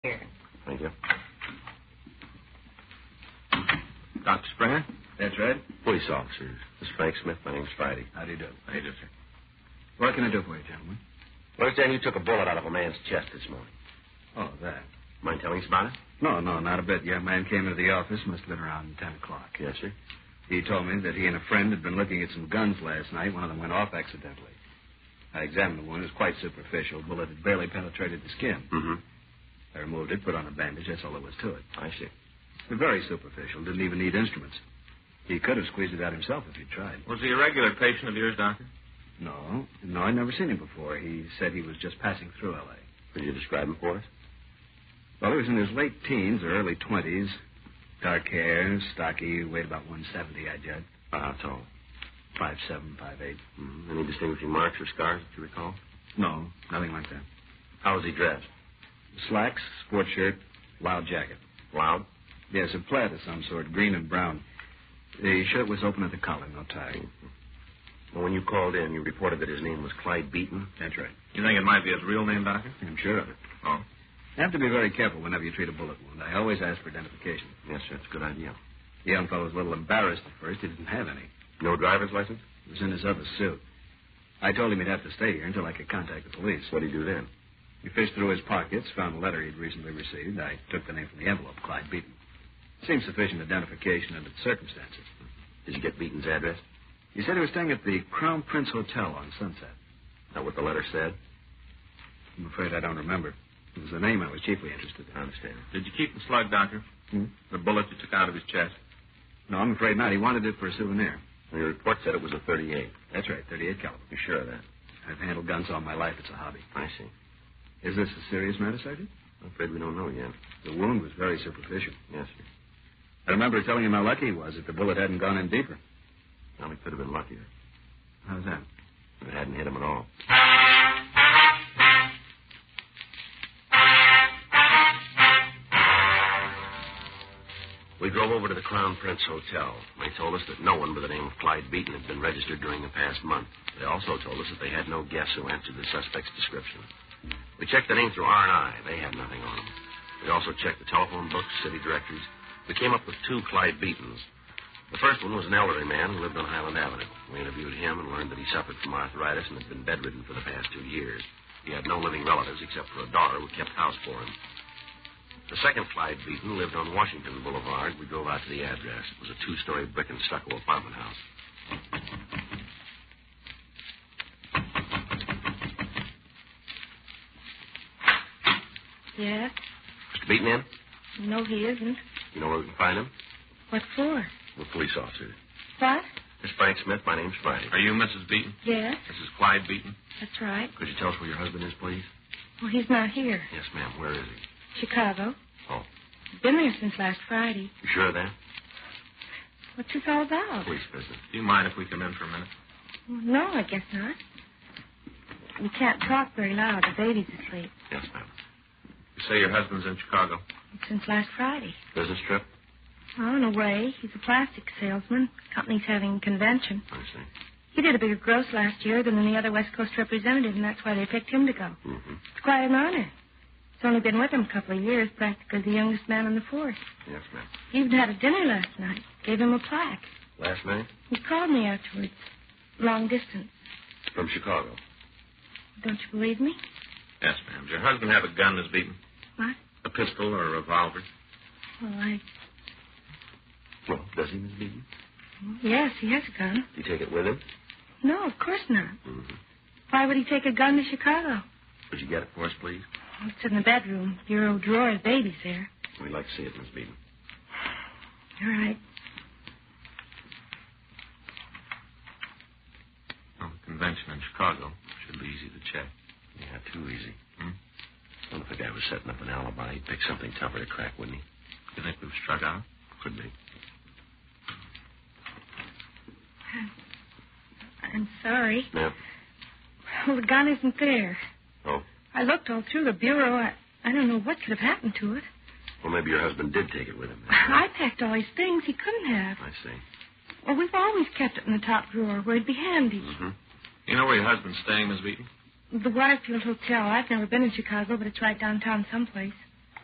Here. Thank you. Dr. Springer? That's right. Police officers. This is Frank Smith. My name's Friday. How do you do? How you do, sir? What can I do for you, gentlemen? I understand you took a bullet out of a man's chest this morning. Oh, that. Mind telling us about it? No, not a bit. Young man came into the office. Must have been around 10 o'clock. Yes, sir. He told me that he and a friend had been looking at some guns last night. One of them went off accidentally. I examined the wound. It was quite superficial. The bullet had barely penetrated the skin. Mm-hmm. I removed it, put on a bandage. That's all there was to it. I see. Very superficial. Didn't even need instruments. He could have squeezed it out himself if he'd tried. Was he a regular patient of yours, Doctor? No, I'd never seen him before. He said he was just passing through L.A. Could you describe him for us? Well, he was in his late teens or early 20s. Dark hair, stocky, weighed about 170, I judge. How tall? 5'7", 5'8". Mm-hmm. Any distinguishing marks or scars that you recall? No, nothing like that. How was he dressed? Slacks, sport shirt, loud jacket. Loud? Yes, a plaid of some sort, green and brown. The shirt was open at the collar, no tie. Mm-hmm. Well, when you called in, you reported that his name was Clyde Beaton. That's right. You think it might be his real name, Doctor? I'm sure of it. Oh? You have to be very careful whenever you treat a bullet wound. I always ask for identification. Yes, sir. It's a good idea. The young fellow was a little embarrassed at first. He didn't have any. No driver's license? It was in his other suit. I told him he'd have to stay here until I could contact the police. What did he do then? He fished through his pockets, found a letter he'd recently received. I took the name from the envelope, Clyde Beaton. Seemed sufficient identification under the circumstances. Did you get Beaton's address? He said he was staying at the Crown Prince Hotel on Sunset. Is that what the letter said? I'm afraid I don't remember. It was the name I was chiefly interested in. I understand. Did you keep the slug, Doctor? The bullet you took out of his chest? No, I'm afraid not. He wanted it for a souvenir. Well, your report said it was a .38. That's right, 38 caliber. You sure of that? I've handled guns all my life. It's a hobby. I see. Is this a serious matter, Sergeant? I'm afraid we don't know yet. The wound was very superficial. Yes, sir. I remember telling him how lucky he was if the bullet hadn't gone in deeper. Well, he could have been luckier. How's that? If it hadn't hit him at all. We drove over to the Crown Prince Hotel. They told us that no one by the name of Clyde Beaton had been registered during the past month. They also told us that they had no guests who answered the suspect's description. We checked the name through R&I. They had nothing on them. We also checked the telephone books, city directories. We came up with 2 Clyde Beatons. The first one was an elderly man who lived on Highland Avenue. We interviewed him and learned that he suffered from arthritis and had been bedridden for the past 2 years. He had no living relatives except for a daughter who kept house for him. The second Clyde Beaton lived on Washington Boulevard. We drove out to the address. It was a 2-story brick and stucco apartment house. Yes? Mr. Beaton in? No, he isn't. You know where we can find him? What for? We're police officers. What? This is Frank Smith. My name's Friday. Are you Mrs. Beaton? Yes, This is Clyde Beaton. that's right. Could you tell us where your husband is, please? Well, he's not here. Yes, ma'am. Where is he? Chicago. Oh. He's been there since last Friday. You sure of that? What's this all about? Police business. Do you mind if we come in for a minute? No, I guess not. You can't talk very loud. The baby's asleep. Yes, ma'am. You say your husband's in Chicago. Since last Friday. Business trip? Oh, in a way. He's a plastic salesman. Company's having a convention. I see. He did a bigger gross last year than any other West Coast representative, and that's why they picked him to go. Mm-hmm. It's quite an honor. He's only been with them a couple of years, practically the youngest man on the force. Yes, ma'am. He even had a dinner last night. Gave him a plaque. Last night? He called me afterwards. Long distance. From Chicago. Don't you believe me? Yes, ma'am. Does your husband have a gun, Miss Beaton? What? A pistol or a revolver? Well, Well, does he, Miss Beaton? yes, he has a gun. Did he take it with him? No, of course not. Mm-hmm. Why would he take a gun to Chicago? Could you get it for us, please? Oh, it's in the bedroom. Bureau drawer. The baby's there. We'd like to see it, Miss Beaton. All right. Well, the convention in Chicago should be easy to check. Yeah, too easy. What if the guy was setting up an alibi? He'd pick something tougher to crack, wouldn't he? You think we've struck out? Could be. I'm sorry. Yeah. Well, the gun isn't there. Oh? I looked all through the bureau. I don't know what could have happened to it. Well, maybe your husband did take it with him. I packed all his things. He couldn't have. I see. Well, we've always kept it in the top drawer where it'd be handy. Mm-hmm. You know where your husband's staying, Miss Beaton? The Waterfield Hotel. I've never been in Chicago, but it's right downtown someplace.